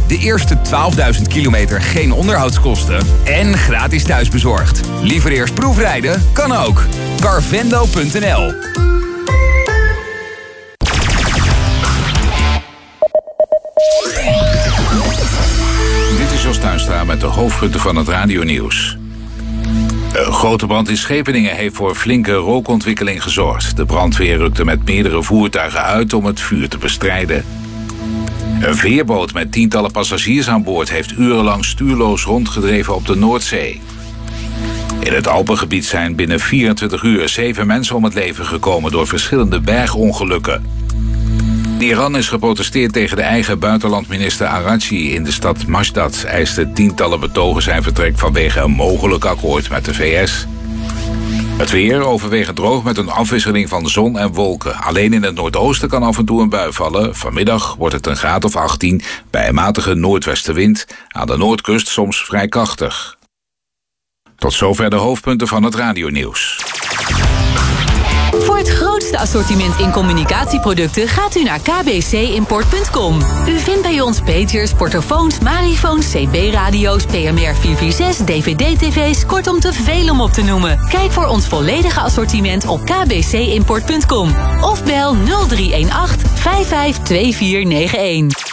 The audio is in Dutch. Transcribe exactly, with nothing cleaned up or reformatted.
De eerste twaalfduizend kilometer geen onderhoudskosten en gratis thuisbezorgd. Liever eerst proefrijden? Kan ook. Carvendo punt n l. Dit is Jos Tuinstra met de hoofdpunten van het radionieuws. Een grote brand in Scheveningen heeft voor flinke rookontwikkeling gezorgd. De brandweer rukte met meerdere voertuigen uit om het vuur te bestrijden. Een veerboot met tientallen passagiers aan boord heeft urenlang stuurloos rondgedreven op de Noordzee. In het Alpengebied zijn binnen vierentwintig uur zeven mensen om het leven gekomen door verschillende bergongelukken. In Iran is geprotesteerd tegen de eigen buitenlandminister Araghchi in de stad Masdad. Eisten tientallen betogers zijn vertrek vanwege een mogelijk akkoord met de V S. Het weer overwegend droog met een afwisseling van zon en wolken. Alleen in het noordoosten kan af en toe een bui vallen. Vanmiddag wordt het een graad of achttien bij een matige noordwestenwind. Aan de noordkust soms vrij krachtig. Tot zover de hoofdpunten van het radionieuws. Voor het grootste assortiment in communicatieproducten gaat u naar k b c import punt com. U vindt bij ons pagers, portofoons, marifoons, c b-radio's, P M R vier vier zes, D V D-tv's, kortom te veel om op te noemen. Kijk voor ons volledige assortiment op k b c import punt com of bel nul drie een acht vijf vijf twee vier negen een.